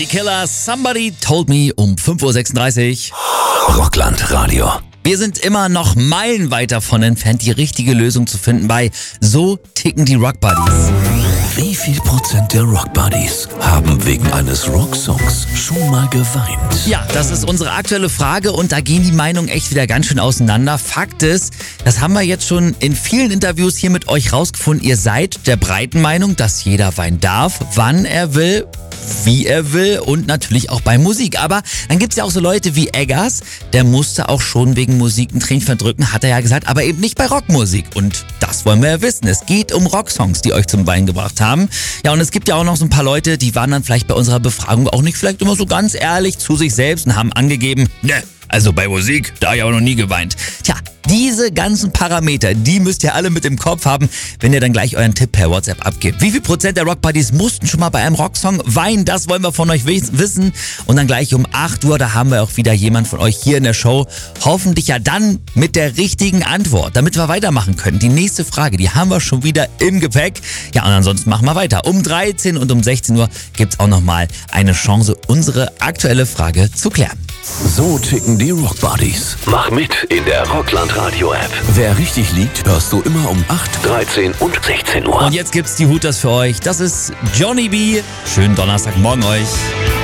Die Killers, Somebody Told Me um 5.36 Uhr. Rockland Radio. Wir sind immer noch meilenweit davon entfernt, die richtige Lösung zu finden bei So ticken die Rock Buddies. Wie viel Prozent der Rock Buddies haben wegen eines Rocksongs schon mal geweint? Ja, das ist unsere aktuelle Frage und da gehen die Meinungen echt wieder ganz schön auseinander. Fakt ist, das haben wir jetzt schon in vielen Interviews hier mit euch rausgefunden. Ihr seid der breiten Meinung, dass jeder weinen darf, wann er will, wie er will und natürlich auch bei Musik. Aber dann gibt's ja auch so Leute wie Eggers, der musste auch schon wegen Musik ein Tränchen verdrücken, hat er ja gesagt, aber eben nicht bei Rockmusik. Und das wollen wir ja wissen. Es geht um Rocksongs, die euch zum Weinen gebracht haben. Ja, und es gibt ja auch noch so ein paar Leute, die waren dann vielleicht bei unserer Befragung auch nicht vielleicht immer so ganz ehrlich zu sich selbst und haben angegeben, ne, also bei Musik, da habe ich auch noch nie geweint. Tja, diese ganzen Parameter, die müsst ihr alle mit im Kopf haben, wenn ihr dann gleich euren Tipp per WhatsApp abgebt. Wie viel Prozent der Rockbuddies mussten schon mal bei einem Rocksong weinen? Das wollen wir von euch wissen. Und dann gleich um 8 Uhr, da haben wir auch wieder jemand von euch hier in der Show. Hoffentlich ja dann mit der richtigen Antwort, damit wir weitermachen können. Die nächste Frage, die haben wir schon wieder im Gepäck. Ja, und ansonsten machen wir weiter. Um 13 und um 16 Uhr gibt's auch nochmal eine Chance, unsere aktuelle Frage zu klären. So ticken die Rock Buddies. Mach mit in der Rockland Radio App. Wer richtig liegt, hörst du immer um 8, 13 und 16 Uhr. Und jetzt gibt's die Hooters für euch. Das ist Johnny B. Schönen Donnerstagmorgen euch.